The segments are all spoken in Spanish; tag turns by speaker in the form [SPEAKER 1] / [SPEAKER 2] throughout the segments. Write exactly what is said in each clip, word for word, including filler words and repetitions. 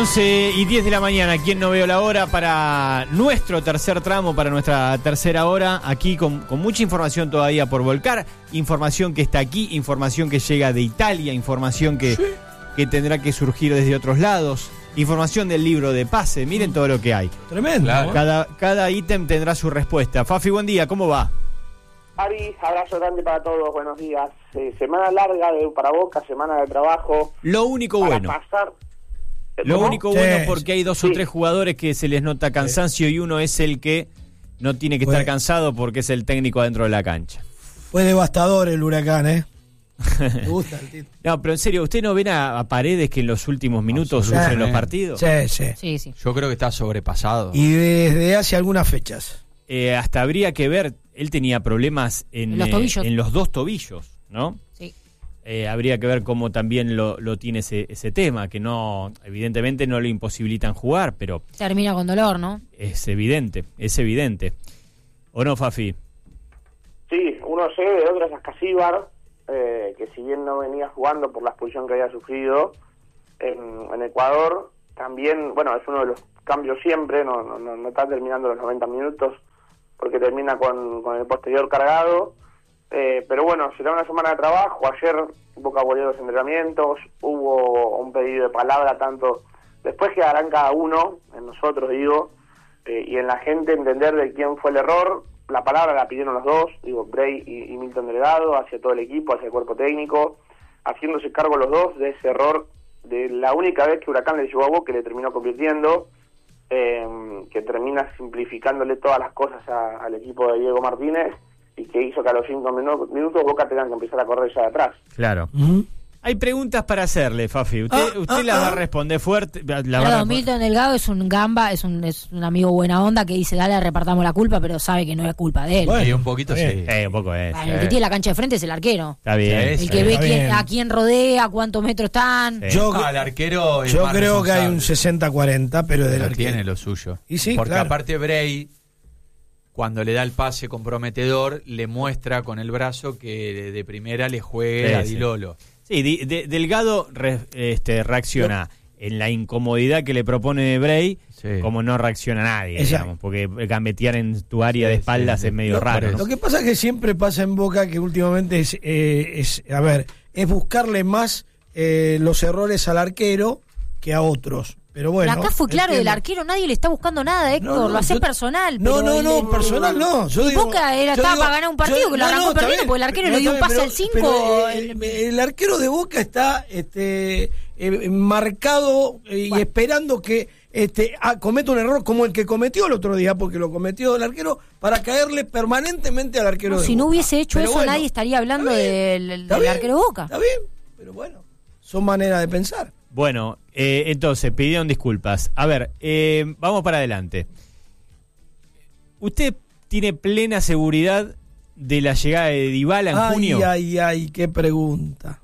[SPEAKER 1] once y diez de la mañana, quien no veo la hora para nuestro tercer tramo, para nuestra tercera hora, aquí con, con mucha información todavía por volcar, información que está aquí, información que llega de Italia, información que, sí. que tendrá que surgir desde otros lados, información del libro de pase, miren todo lo que hay.
[SPEAKER 2] Tremendo.
[SPEAKER 1] Claro. Cada, cada ítem tendrá su respuesta. Fafi, buen día, ¿cómo va?
[SPEAKER 3] Ari, abrazo grande para todos, buenos días. Eh, semana larga de, para Boca, semana de trabajo.
[SPEAKER 1] Lo único
[SPEAKER 3] para
[SPEAKER 1] bueno.
[SPEAKER 3] Pasar,
[SPEAKER 1] Lo
[SPEAKER 3] ¿Cómo?
[SPEAKER 1] único
[SPEAKER 2] Sí,
[SPEAKER 1] bueno porque hay dos
[SPEAKER 3] sí.
[SPEAKER 1] o tres jugadores que se les nota cansancio sí. y uno es el que no tiene que estar
[SPEAKER 2] Fue.
[SPEAKER 1] cansado porque es el técnico adentro de la cancha.
[SPEAKER 2] Fue devastador el Huracán, ¿eh? Me gusta el título.
[SPEAKER 1] No, pero en serio, ¿usted no ven a, a Paredes que en los últimos minutos
[SPEAKER 2] Sí.
[SPEAKER 1] sufren los partidos?
[SPEAKER 2] Sí, sí.
[SPEAKER 4] Sí, sí.
[SPEAKER 5] Yo creo que está sobrepasado.
[SPEAKER 2] Y desde hace algunas fechas.
[SPEAKER 1] Eh, hasta habría que ver, él tenía problemas en,
[SPEAKER 4] En los
[SPEAKER 1] eh,
[SPEAKER 4] tobillos.
[SPEAKER 1] en los dos tobillos, ¿no?
[SPEAKER 4] Sí.
[SPEAKER 1] Eh, habría que ver cómo también lo, lo tiene ese, ese tema, que no, evidentemente no le imposibilitan jugar, pero
[SPEAKER 4] Termina con dolor, ¿no?
[SPEAKER 1] es evidente, es evidente. ¿O no, Fafi?
[SPEAKER 3] Sí, uno sé de otros Ascasíbar, eh, que si bien no venía jugando por la expulsión que había sufrido en, en Ecuador, también, bueno, es uno de los cambios siempre, no, no, no, no está terminando los noventa minutos, porque termina con, con el posterior cargado. Eh, pero bueno, será una semana de trabajo. Ayer Boca volvió los entrenamientos, hubo un pedido de palabra, tanto después que harán cada uno, en nosotros digo, eh, y en la gente entender de quién fue el error. La palabra la pidieron los dos, digo, Bray y, y Milton Delgado, hacia todo el equipo, hacia el cuerpo técnico, haciéndose cargo los dos de ese error, de la única vez que Huracán le llevó a Boca, que le terminó convirtiendo, eh, que termina simplificándole todas las cosas a, al equipo de Diego Martínez, y que hizo que a los cinco minu- minutos Boca tengan que empezar a correr ya de atrás.
[SPEAKER 1] Claro.
[SPEAKER 2] Uh-huh.
[SPEAKER 1] Hay preguntas para hacerle, Fafi. Usted,
[SPEAKER 2] Ah,
[SPEAKER 1] usted
[SPEAKER 2] ah,
[SPEAKER 1] las va a
[SPEAKER 2] ah.
[SPEAKER 1] responder fuerte. La va a
[SPEAKER 4] Claro,
[SPEAKER 1] responder-
[SPEAKER 4] Milton Delgado es un gamba, es un, es un amigo buena onda que dice, dale, repartamos la culpa, pero sabe que no es culpa de él.
[SPEAKER 2] Bueno.
[SPEAKER 5] Sí, un poquito
[SPEAKER 2] está
[SPEAKER 5] sí.
[SPEAKER 2] bien.
[SPEAKER 1] Eh, un poco es.
[SPEAKER 4] Bueno, el que tiene la cancha de frente es el arquero.
[SPEAKER 1] Está bien.
[SPEAKER 5] Sí,
[SPEAKER 4] El que ve
[SPEAKER 2] está
[SPEAKER 4] quién,
[SPEAKER 2] bien.
[SPEAKER 4] a quién rodea, cuántos metros están.
[SPEAKER 1] Sí.
[SPEAKER 2] Yo,
[SPEAKER 5] Ah, el arquero es
[SPEAKER 2] yo
[SPEAKER 5] más
[SPEAKER 2] creo que hay un
[SPEAKER 5] responsable.
[SPEAKER 2] sesenta cuarenta, pero del
[SPEAKER 5] Pero
[SPEAKER 2] arquero.
[SPEAKER 5] tiene lo suyo.
[SPEAKER 2] Y sí,
[SPEAKER 5] Porque
[SPEAKER 2] claro.
[SPEAKER 5] aparte Bray, cuando le da el pase comprometedor, le muestra con el brazo que de, de primera le juegue
[SPEAKER 1] Sí,
[SPEAKER 5] a
[SPEAKER 1] sí.
[SPEAKER 5] Di Lolo.
[SPEAKER 1] Sí, Di- de- Delgado re- este, reacciona en la incomodidad que le propone Bray,
[SPEAKER 5] Sí.
[SPEAKER 1] como no reacciona nadie,
[SPEAKER 2] Exacto.
[SPEAKER 1] digamos, porque gambetear en tu área
[SPEAKER 5] Sí,
[SPEAKER 1] de espaldas
[SPEAKER 5] sí, sí.
[SPEAKER 1] es medio
[SPEAKER 2] Lo-
[SPEAKER 1] raro, ¿no?
[SPEAKER 2] Lo que pasa es que siempre pasa en Boca que últimamente es, eh, es a ver, es buscarle más eh, los errores al arquero que a otros. Pero bueno.
[SPEAKER 4] Pero acá fue claro,
[SPEAKER 2] entiendo.
[SPEAKER 4] del arquero nadie le está buscando nada, Héctor,
[SPEAKER 2] No, no,
[SPEAKER 4] lo hace
[SPEAKER 2] yo-
[SPEAKER 4] personal.
[SPEAKER 2] No,
[SPEAKER 4] pero
[SPEAKER 2] no,
[SPEAKER 4] el-
[SPEAKER 2] no,
[SPEAKER 4] el-
[SPEAKER 2] personal no. Yo
[SPEAKER 4] y
[SPEAKER 2] digo,
[SPEAKER 4] Boca era,
[SPEAKER 2] yo
[SPEAKER 4] estaba
[SPEAKER 2] digo-
[SPEAKER 4] para ganar un partido
[SPEAKER 2] yo-
[SPEAKER 4] que lo
[SPEAKER 2] no,
[SPEAKER 4] arrancó
[SPEAKER 2] no, está
[SPEAKER 4] perdiendo
[SPEAKER 2] bien,
[SPEAKER 4] porque el arquero
[SPEAKER 2] no,
[SPEAKER 4] le dio
[SPEAKER 2] está
[SPEAKER 4] un pase
[SPEAKER 2] bien,
[SPEAKER 4] al cinco.
[SPEAKER 2] pero, eh, el, el arquero de Boca está este, eh, marcado eh, y
[SPEAKER 4] Bueno.
[SPEAKER 2] esperando que este, ah, cometa un error como el que cometió el otro día, porque lo cometió el arquero, para caerle permanentemente al arquero
[SPEAKER 4] No,
[SPEAKER 2] de
[SPEAKER 4] si no
[SPEAKER 2] Boca.
[SPEAKER 4] hubiese hecho
[SPEAKER 2] Pero
[SPEAKER 4] eso,
[SPEAKER 2] bueno,
[SPEAKER 4] nadie estaría hablando
[SPEAKER 2] está bien,
[SPEAKER 4] del, del
[SPEAKER 2] está bien,
[SPEAKER 4] arquero de Boca.
[SPEAKER 2] Está bien, pero bueno, son maneras de pensar.
[SPEAKER 1] Bueno, eh, entonces, pidieron disculpas. A ver, eh, vamos para adelante. ¿Usted tiene plena seguridad de la llegada de Dybala en
[SPEAKER 2] Ay,
[SPEAKER 1] junio?
[SPEAKER 2] ay, ay, qué pregunta.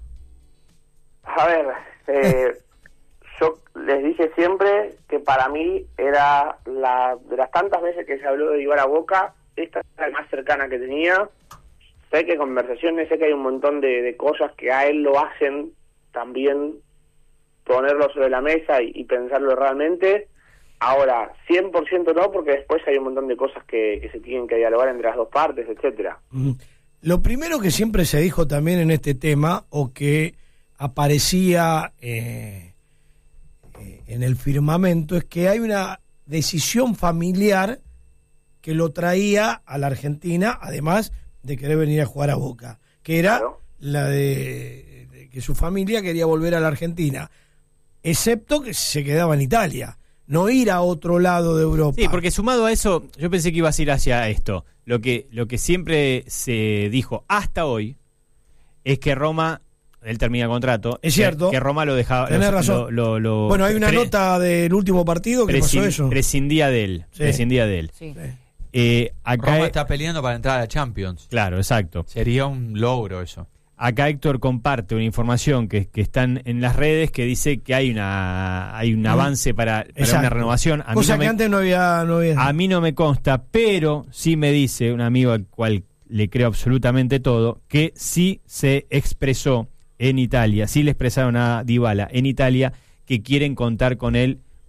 [SPEAKER 3] A ver, eh, yo les dije siempre que para mí era la de las tantas veces que se habló de Dybala a Boca, esta era la más cercana que tenía. Sé que conversaciones, sé que hay un montón de, de cosas que a él lo hacen también ponerlo sobre la mesa y, y pensarlo realmente. Ahora, cien por ciento no, porque después hay un montón de cosas que, que se tienen que dialogar entre las dos partes, etcétera.
[SPEAKER 2] Mm. Lo primero que siempre se dijo también en este tema, o que aparecía eh, eh, en el firmamento, es que hay una decisión familiar que lo traía a la Argentina, además de querer venir a jugar a Boca, que era
[SPEAKER 3] Claro.
[SPEAKER 2] la de, de que su familia quería volver a la Argentina, excepto que se quedaba en Italia, no ir a otro lado de Europa.
[SPEAKER 1] Sí, porque sumado a eso, yo pensé que ibas a ir hacia esto. Lo que, lo que siempre se dijo hasta hoy es que Roma, él termina contrato,
[SPEAKER 2] Es cierto.
[SPEAKER 1] que, que Roma lo dejaba.
[SPEAKER 2] Tenés
[SPEAKER 1] lo-
[SPEAKER 2] razón.
[SPEAKER 1] lo- lo-
[SPEAKER 2] Bueno, hay una
[SPEAKER 1] pre-
[SPEAKER 2] nota del último partido que pasó
[SPEAKER 1] presin-
[SPEAKER 2] eso.
[SPEAKER 1] prescindía de él.
[SPEAKER 2] Sí.
[SPEAKER 1] Prescindía de él.
[SPEAKER 4] Sí.
[SPEAKER 2] Sí.
[SPEAKER 1] Eh, acá,
[SPEAKER 5] Roma está peleando para entrar a la Champions.
[SPEAKER 1] Claro, exacto.
[SPEAKER 5] Sería un logro eso.
[SPEAKER 1] Acá Héctor comparte una información que, que están en las redes que dice que hay una hay un
[SPEAKER 2] Mm.
[SPEAKER 1] avance para, para
[SPEAKER 2] Exacto.
[SPEAKER 1] una renovación. A mí,
[SPEAKER 2] Cosa
[SPEAKER 1] no
[SPEAKER 2] que
[SPEAKER 1] me,
[SPEAKER 2] antes no había, no había.
[SPEAKER 1] a mí no me consta, pero sí me dice un amigo al cual le creo absolutamente todo, que sí se expresó en Italia, sí le expresaron a Dybala en Italia que quieren contar con él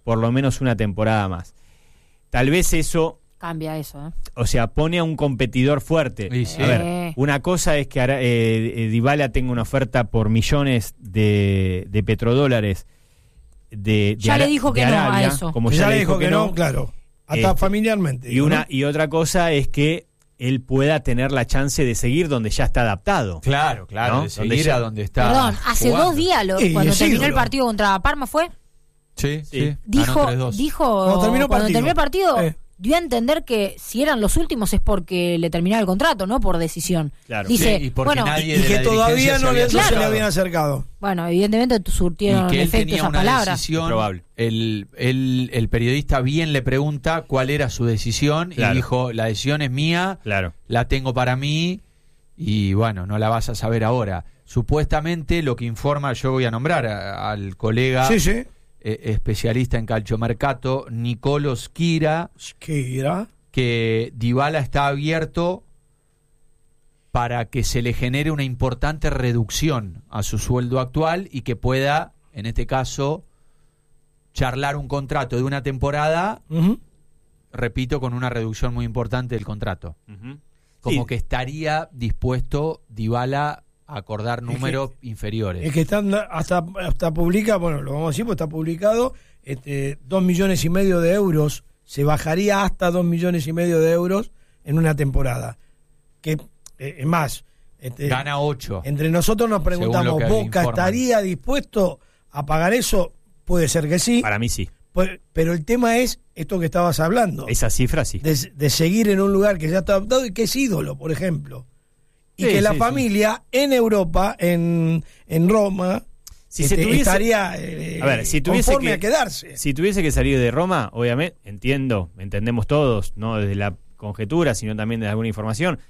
[SPEAKER 1] por lo menos una temporada más. Tal vez eso,
[SPEAKER 4] Cambia eso, ¿eh?
[SPEAKER 1] o sea, pone a un competidor fuerte.
[SPEAKER 5] Sí, sí.
[SPEAKER 1] A ver,
[SPEAKER 4] Eh.
[SPEAKER 1] una cosa es que Ara- eh, eh, Dybala tenga una oferta por millones de, de petrodólares de, de
[SPEAKER 4] Ya
[SPEAKER 1] Ara-
[SPEAKER 4] le dijo
[SPEAKER 1] de
[SPEAKER 4] que no a
[SPEAKER 1] Arabia,
[SPEAKER 4] eso.
[SPEAKER 1] como
[SPEAKER 2] ya, le dijo que no, claro. Hasta
[SPEAKER 1] Este,
[SPEAKER 2] familiarmente.
[SPEAKER 1] Y
[SPEAKER 2] digo,
[SPEAKER 1] una
[SPEAKER 2] ¿no?
[SPEAKER 1] y otra cosa es que él pueda tener la chance de seguir donde ya está adaptado.
[SPEAKER 5] Claro, claro,
[SPEAKER 1] ¿No?
[SPEAKER 5] de
[SPEAKER 1] Donde
[SPEAKER 5] seguir
[SPEAKER 1] ya-
[SPEAKER 5] a donde está.
[SPEAKER 4] Perdón, hace
[SPEAKER 5] jugando.
[SPEAKER 4] dos días, lo-
[SPEAKER 2] Sí,
[SPEAKER 4] cuando
[SPEAKER 2] es
[SPEAKER 4] terminó el
[SPEAKER 2] ídolo.
[SPEAKER 4] partido contra Parma, ¿fue?
[SPEAKER 5] Sí,
[SPEAKER 1] Sí.
[SPEAKER 5] sí.
[SPEAKER 4] Dijo,
[SPEAKER 5] Ganó tres dos.
[SPEAKER 4] dijo
[SPEAKER 2] Cuando terminó el
[SPEAKER 4] cuando
[SPEAKER 2] partido.
[SPEAKER 4] terminó el partido,
[SPEAKER 2] Eh.
[SPEAKER 4] dio a entender que si eran los últimos es porque le terminaba el contrato, no por decisión.
[SPEAKER 1] Claro.
[SPEAKER 4] Dice,
[SPEAKER 5] Sí, y porque
[SPEAKER 4] bueno,
[SPEAKER 5] nadie
[SPEAKER 2] Y
[SPEAKER 5] de
[SPEAKER 2] que
[SPEAKER 5] la
[SPEAKER 2] todavía
[SPEAKER 5] dirigencia
[SPEAKER 2] no,
[SPEAKER 5] se
[SPEAKER 2] le,
[SPEAKER 5] había
[SPEAKER 2] no se le
[SPEAKER 5] acercado.
[SPEAKER 2] habían acercado.
[SPEAKER 4] bueno, evidentemente surtieron
[SPEAKER 5] Y que él
[SPEAKER 4] efecto
[SPEAKER 5] tenía
[SPEAKER 4] esas
[SPEAKER 5] una
[SPEAKER 4] palabras.
[SPEAKER 5] decisión.
[SPEAKER 1] Probable.
[SPEAKER 5] El, el, el periodista bien le pregunta cuál era su decisión
[SPEAKER 1] Claro.
[SPEAKER 5] y dijo, la decisión es mía,
[SPEAKER 1] Claro.
[SPEAKER 5] la tengo para mí y bueno, no la vas a saber ahora. Supuestamente lo que informa, yo voy a nombrar a- al colega
[SPEAKER 2] Sí, sí.
[SPEAKER 5] eh, especialista en calciomercato, Nicolo Schira,
[SPEAKER 2] ¿Qué era?
[SPEAKER 5] que Dybala está abierto para que se le genere una importante reducción a su sueldo actual y que pueda, en este caso, charlar un contrato de una temporada,
[SPEAKER 2] Ujú.
[SPEAKER 5] repito, con una reducción muy importante del contrato.
[SPEAKER 1] Ujú.
[SPEAKER 5] Como
[SPEAKER 1] Sí.
[SPEAKER 5] que estaría dispuesto Dybala a acordar números inferiores.
[SPEAKER 2] Es que están hasta, hasta publica, bueno, lo vamos a decir, pues está publicado, este, dos millones y medio de euros, se bajaría hasta dos millones y medio de euros en una temporada. Que, eh, es más, este,
[SPEAKER 5] Gana ocho.
[SPEAKER 2] entre nosotros nos preguntamos,
[SPEAKER 5] Según lo que
[SPEAKER 2] ¿Boca
[SPEAKER 5] informan.
[SPEAKER 2] estaría dispuesto a pagar eso? Puede ser que sí,
[SPEAKER 1] Para mí sí.
[SPEAKER 2] pues, pero el tema es esto que estabas hablando,
[SPEAKER 1] Esa cifra sí.
[SPEAKER 2] de, de seguir en un lugar que ya está adaptado y que es ídolo, por ejemplo. Y
[SPEAKER 1] Sí,
[SPEAKER 2] que la
[SPEAKER 1] sí,
[SPEAKER 2] familia en Europa, en, en Roma,
[SPEAKER 1] Si se
[SPEAKER 2] este,
[SPEAKER 1] tuviese-
[SPEAKER 2] estaría eh,
[SPEAKER 1] A ver, si tuviese
[SPEAKER 2] conforme
[SPEAKER 1] que-
[SPEAKER 2] a quedarse.
[SPEAKER 1] Si tuviese que salir de Roma, obviamente, entiendo, entendemos todos, no desde la conjetura, sino también de alguna información,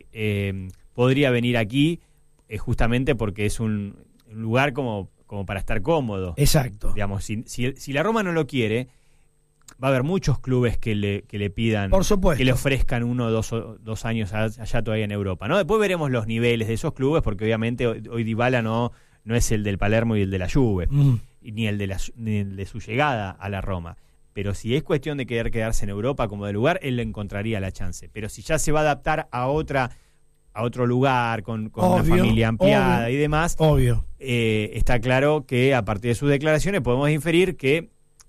[SPEAKER 1] eh, podría venir aquí eh, justamente porque es un, un lugar como, como para estar cómodo.
[SPEAKER 2] Exacto.
[SPEAKER 1] Digamos, si, si, si la Roma no lo quiere, va a haber muchos clubes que le, que le pidan,
[SPEAKER 2] Por supuesto.
[SPEAKER 1] que le ofrezcan uno o dos, o dos años a- allá todavía en Europa, ¿no? Después veremos los niveles de esos clubes, porque obviamente hoy, hoy Dybala no, no es el del Palermo y el de la Juve,
[SPEAKER 2] Mm.
[SPEAKER 1] y ni el de la, ni el de su llegada a la Roma. Pero si es cuestión de querer quedarse en Europa como de lugar, él le encontraría la chance. Pero si ya se va a adaptar a otra a otro lugar, con, con una
[SPEAKER 2] Obvio,
[SPEAKER 1] familia ampliada
[SPEAKER 2] obvio.
[SPEAKER 1] y demás,
[SPEAKER 2] Obvio.
[SPEAKER 1] eh, está claro que a partir de sus declaraciones podemos inferir que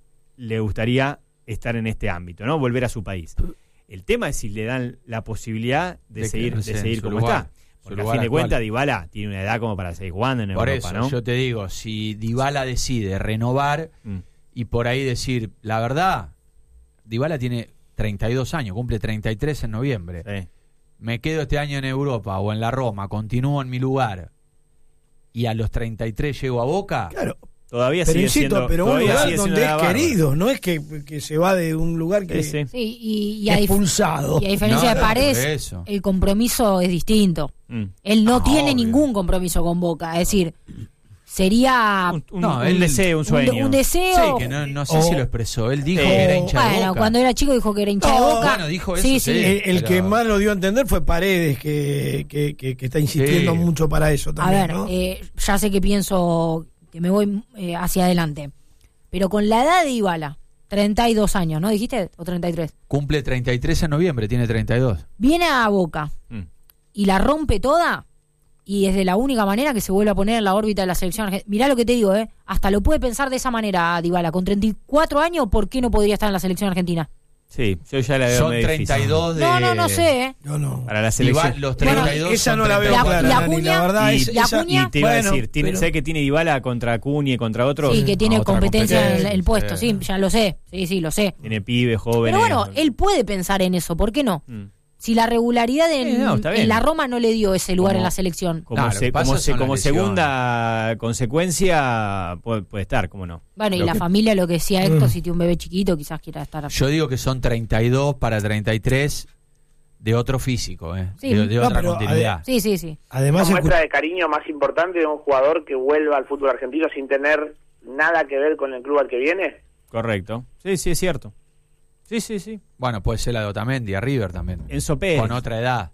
[SPEAKER 1] le gustaría estar en este ámbito, ¿no? Volver a su país. El tema es si le dan la posibilidad de,
[SPEAKER 5] De
[SPEAKER 1] seguir,
[SPEAKER 5] quedarse
[SPEAKER 1] de
[SPEAKER 5] en
[SPEAKER 1] seguir
[SPEAKER 5] su
[SPEAKER 1] como
[SPEAKER 5] lugar,
[SPEAKER 1] está.
[SPEAKER 5] su
[SPEAKER 1] Porque a
[SPEAKER 5] lugar
[SPEAKER 1] fin de
[SPEAKER 5] actual.
[SPEAKER 1] cuentas, Dybala tiene una edad como para seguir jugando en
[SPEAKER 5] Por
[SPEAKER 1] Europa,
[SPEAKER 5] eso,
[SPEAKER 1] ¿no?
[SPEAKER 5] yo te digo, si Dybala decide renovar
[SPEAKER 1] Mm.
[SPEAKER 5] y por ahí decir, la verdad, Dybala tiene treinta y dos años, cumple treinta y tres en noviembre.
[SPEAKER 1] Sí.
[SPEAKER 5] Me quedo este año en Europa o en la Roma, continúo en mi lugar y a los treinta y tres llego a Boca.
[SPEAKER 2] Claro.
[SPEAKER 1] Todavía
[SPEAKER 2] Pero
[SPEAKER 1] sigue
[SPEAKER 2] insisto,
[SPEAKER 1] siendo,
[SPEAKER 2] pero un
[SPEAKER 1] todavía
[SPEAKER 2] lugar
[SPEAKER 1] sigue siendo
[SPEAKER 2] donde es
[SPEAKER 1] una bárbara.
[SPEAKER 2] querido, no es que, que se va de un lugar que
[SPEAKER 1] Sí, sí.
[SPEAKER 4] Sí, y, y a, dif-
[SPEAKER 2] expulsado.
[SPEAKER 4] y a diferencia
[SPEAKER 5] No,
[SPEAKER 4] de
[SPEAKER 5] no,
[SPEAKER 4] Paredes,
[SPEAKER 5] por eso.
[SPEAKER 4] el compromiso es distinto.
[SPEAKER 1] Mm.
[SPEAKER 4] Él no
[SPEAKER 5] Ah,
[SPEAKER 4] tiene
[SPEAKER 5] obvio.
[SPEAKER 4] ningún compromiso con Boca. Es decir, sería
[SPEAKER 1] Un, un-
[SPEAKER 5] No,
[SPEAKER 1] un
[SPEAKER 5] él-
[SPEAKER 1] deseo, un
[SPEAKER 4] un,
[SPEAKER 1] sueño.
[SPEAKER 4] un deseo.
[SPEAKER 5] Sí, que no, no sé
[SPEAKER 2] O-
[SPEAKER 5] si lo expresó. Él dijo
[SPEAKER 1] Eh,
[SPEAKER 5] que era hincha de
[SPEAKER 4] Bueno,
[SPEAKER 5] Boca.
[SPEAKER 4] cuando era chico dijo que era hincha
[SPEAKER 2] No,
[SPEAKER 4] de Boca.
[SPEAKER 5] bueno, dijo
[SPEAKER 4] sí,
[SPEAKER 5] eso,
[SPEAKER 4] sí.
[SPEAKER 5] sí.
[SPEAKER 2] El, el
[SPEAKER 5] pero-
[SPEAKER 2] que más lo dio a entender fue Paredes, que, que, que, que está insistiendo
[SPEAKER 5] Sí.
[SPEAKER 2] mucho para eso
[SPEAKER 4] A
[SPEAKER 2] también,
[SPEAKER 4] ver,
[SPEAKER 2] ¿no?
[SPEAKER 4] eh, ya sé que pienso que me voy eh, hacia adelante. Pero con la edad de Dybala, treinta y dos años, ¿no dijiste? ¿O treinta y tres?
[SPEAKER 5] Cumple treinta y tres en noviembre, tiene treinta y dos.
[SPEAKER 4] Viene a Boca
[SPEAKER 1] Mm.
[SPEAKER 4] y la rompe toda y es de la única manera que se vuelve a poner en la órbita de la selección argentina. Mirá lo que te digo, ¿eh? Hasta lo puede pensar de esa manera Dybala. Con treinta y cuatro años, ¿por qué no podría estar en la selección argentina?
[SPEAKER 1] Sí, yo ya la veo
[SPEAKER 5] Son
[SPEAKER 1] medio
[SPEAKER 5] treinta y dos
[SPEAKER 1] difícil.
[SPEAKER 5] de...
[SPEAKER 4] No, no, no sé, ¿eh?
[SPEAKER 2] No, no.
[SPEAKER 1] Para la
[SPEAKER 5] Dybala-
[SPEAKER 1] selección.
[SPEAKER 5] los
[SPEAKER 4] Bueno,
[SPEAKER 5] treinta y dos
[SPEAKER 2] esa
[SPEAKER 5] son
[SPEAKER 2] no la veo
[SPEAKER 4] La-
[SPEAKER 5] treinta y cuatro.
[SPEAKER 2] clara,
[SPEAKER 4] la
[SPEAKER 2] Dani,
[SPEAKER 4] Acuña-
[SPEAKER 2] la verdad.
[SPEAKER 1] y-
[SPEAKER 2] es-
[SPEAKER 4] la
[SPEAKER 2] esa-
[SPEAKER 4] Acuña-
[SPEAKER 1] Y te iba
[SPEAKER 2] Bueno,
[SPEAKER 1] a decir, tiene,
[SPEAKER 2] pero-
[SPEAKER 1] sé que tiene Dybala contra Acuña y contra otros.
[SPEAKER 4] Sí, que tiene
[SPEAKER 5] Ah, otra
[SPEAKER 4] competencia en el,
[SPEAKER 5] competencia,
[SPEAKER 4] el puesto,
[SPEAKER 5] sí.
[SPEAKER 4] sí, ya lo sé. Sí, sí, lo sé.
[SPEAKER 1] Tiene pibes jóvenes.
[SPEAKER 4] Pero bueno, él puede pensar en eso, ¿por qué no?
[SPEAKER 1] Mm.
[SPEAKER 4] Si la regularidad en,
[SPEAKER 1] Sí, no, está bien.
[SPEAKER 4] en la Roma no le dio ese lugar
[SPEAKER 1] Como-
[SPEAKER 4] en la selección.
[SPEAKER 1] Como,
[SPEAKER 5] Nah, lo
[SPEAKER 1] se-
[SPEAKER 5] que pasa
[SPEAKER 1] como, se-
[SPEAKER 5] son
[SPEAKER 1] como
[SPEAKER 5] las lesiones.
[SPEAKER 1] segunda consecuencia puede, puede estar, ¿cómo no?
[SPEAKER 4] Bueno, y
[SPEAKER 1] Lo
[SPEAKER 4] la
[SPEAKER 1] que-
[SPEAKER 4] familia, lo que decía Héctor,
[SPEAKER 2] Mm.
[SPEAKER 4] si tiene un bebé chiquito, quizás quiera estar.
[SPEAKER 5] Yo digo que son treinta y dos para treinta y tres de otro físico, ¿eh?
[SPEAKER 4] Sí.
[SPEAKER 5] de, de
[SPEAKER 2] No,
[SPEAKER 5] otra
[SPEAKER 2] pero,
[SPEAKER 5] continuidad.
[SPEAKER 4] Sí, sí, sí.
[SPEAKER 2] Además,
[SPEAKER 3] La
[SPEAKER 2] escu-
[SPEAKER 3] muestra de cariño más importante de un jugador que vuelva al fútbol argentino sin tener nada que ver con el club al que viene.
[SPEAKER 1] Correcto. Sí, sí, es cierto. Sí, sí, sí.
[SPEAKER 5] Bueno, puede ser la de Otamendi, a River también.
[SPEAKER 1] Enzo Pérez.
[SPEAKER 5] Con otra edad.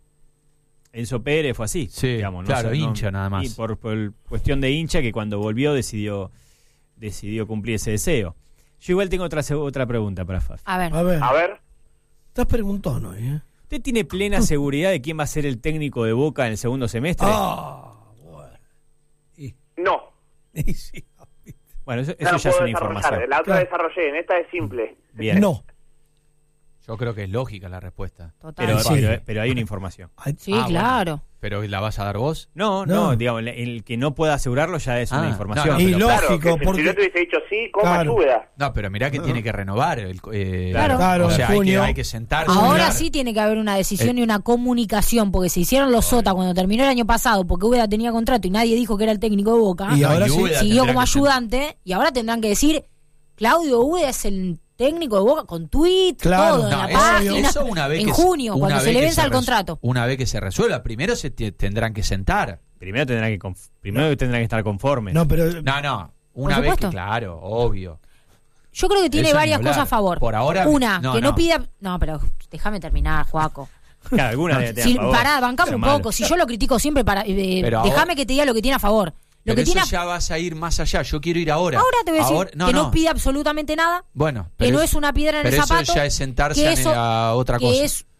[SPEAKER 1] Enzo Pérez fue así.
[SPEAKER 5] Sí,
[SPEAKER 1] digamos,
[SPEAKER 5] claro,
[SPEAKER 1] sé,
[SPEAKER 5] hincha nada más.
[SPEAKER 1] Y por, por cuestión de hincha que cuando volvió decidió, decidió cumplir ese deseo. Yo igual tengo otra, otra pregunta para Fafi.
[SPEAKER 4] A ver.
[SPEAKER 2] A ver,
[SPEAKER 3] A ver,
[SPEAKER 2] estás preguntando hoy, ¿eh?
[SPEAKER 1] ¿Usted tiene plena seguridad de quién va a ser el técnico de Boca en el segundo semestre?
[SPEAKER 2] Ah, bueno. Y,
[SPEAKER 3] no.
[SPEAKER 2] y sí.
[SPEAKER 1] Bueno, eso,
[SPEAKER 3] No
[SPEAKER 1] eso
[SPEAKER 3] lo
[SPEAKER 1] ya es
[SPEAKER 3] puedo
[SPEAKER 1] una
[SPEAKER 3] desarrollar.
[SPEAKER 1] información.
[SPEAKER 3] La otra
[SPEAKER 2] Claro.
[SPEAKER 3] desarrollé, en esta es simple.
[SPEAKER 1] Bien.
[SPEAKER 2] No.
[SPEAKER 5] Yo creo que es lógica la respuesta.
[SPEAKER 4] Total.
[SPEAKER 1] Pero,
[SPEAKER 2] Sí.
[SPEAKER 1] pero, pero hay una información.
[SPEAKER 2] Ay,
[SPEAKER 4] Sí,
[SPEAKER 5] Ah, bueno.
[SPEAKER 4] claro.
[SPEAKER 5] ¿Pero la vas a dar vos?
[SPEAKER 1] No, no,
[SPEAKER 2] No.
[SPEAKER 1] digamos, el, el que no pueda asegurarlo ya es
[SPEAKER 5] Ah,
[SPEAKER 1] una información.
[SPEAKER 5] no,
[SPEAKER 2] y
[SPEAKER 5] pero
[SPEAKER 3] Claro,
[SPEAKER 2] lógico,
[SPEAKER 3] que
[SPEAKER 2] porque...
[SPEAKER 3] si yo te hubiese dicho sí, coma
[SPEAKER 2] Claro.
[SPEAKER 3] ayuda.
[SPEAKER 5] No, pero mirá que tiene que renovar. El, eh,
[SPEAKER 4] Claro.
[SPEAKER 2] Claro,
[SPEAKER 5] o sea,
[SPEAKER 2] en
[SPEAKER 5] hay que,
[SPEAKER 2] junio.
[SPEAKER 5] hay que sentarse.
[SPEAKER 4] Ahora
[SPEAKER 5] hablar.
[SPEAKER 4] sí tiene que haber una decisión y una comunicación, porque se hicieron los sota cuando terminó el año pasado, porque Úbeda tenía contrato y nadie dijo que era el técnico de Boca.
[SPEAKER 2] Y
[SPEAKER 5] No,
[SPEAKER 2] ahora
[SPEAKER 5] y
[SPEAKER 2] sí.
[SPEAKER 5] Úbeda
[SPEAKER 4] Siguió
[SPEAKER 5] tendrá
[SPEAKER 4] como
[SPEAKER 5] que ser-
[SPEAKER 4] ayudante y ahora tendrán que decir Claudio Úbeda es el técnico de Boca con tweet,
[SPEAKER 2] Claro.
[SPEAKER 4] todo en
[SPEAKER 5] No,
[SPEAKER 4] la
[SPEAKER 5] eso,
[SPEAKER 4] página.
[SPEAKER 5] eso una vez
[SPEAKER 4] en
[SPEAKER 5] que,
[SPEAKER 4] junio,
[SPEAKER 5] una
[SPEAKER 4] cuando
[SPEAKER 5] vez
[SPEAKER 4] se le
[SPEAKER 5] que
[SPEAKER 4] venza el
[SPEAKER 5] res-
[SPEAKER 4] contrato.
[SPEAKER 5] Una vez que se resuelva, primero se te- tendrán que sentar.
[SPEAKER 1] Primero tendrán que conf- primero tendrán que estar conformes.
[SPEAKER 2] No, pero...
[SPEAKER 5] No, no. Una
[SPEAKER 4] Por
[SPEAKER 5] vez que,
[SPEAKER 4] supuesto.
[SPEAKER 5] claro, obvio.
[SPEAKER 4] Yo creo que tiene
[SPEAKER 5] Eso ni
[SPEAKER 4] varias
[SPEAKER 5] hablar.
[SPEAKER 4] cosas a favor.
[SPEAKER 5] Por ahora,
[SPEAKER 4] Una,
[SPEAKER 5] no,
[SPEAKER 4] que no,
[SPEAKER 5] no.
[SPEAKER 4] pida. No, pero déjame terminar, Juaco.
[SPEAKER 1] Claro, alguna debe tener
[SPEAKER 4] Si,
[SPEAKER 1] a favor.
[SPEAKER 4] pará, bancame
[SPEAKER 1] Pero
[SPEAKER 4] un
[SPEAKER 1] malo.
[SPEAKER 4] poco. Si yo lo critico siempre, para, eh,
[SPEAKER 5] Pero
[SPEAKER 4] déjame
[SPEAKER 5] ahora-
[SPEAKER 4] que te diga lo que tiene a favor. Lo
[SPEAKER 5] Pero
[SPEAKER 4] que
[SPEAKER 5] eso
[SPEAKER 4] tiene a-
[SPEAKER 5] ya vas a ir más allá. Yo quiero ir ahora.
[SPEAKER 4] Ahora te voy a decir
[SPEAKER 5] Ahora-
[SPEAKER 4] que no pide absolutamente nada,
[SPEAKER 5] Bueno,
[SPEAKER 4] que
[SPEAKER 5] pero
[SPEAKER 4] no es una piedra en
[SPEAKER 5] pero
[SPEAKER 4] el
[SPEAKER 5] eso
[SPEAKER 4] zapato.
[SPEAKER 5] ya es sentarse
[SPEAKER 4] que
[SPEAKER 5] a-
[SPEAKER 4] eso-
[SPEAKER 5] a otra
[SPEAKER 4] que
[SPEAKER 5] cosa.
[SPEAKER 4] es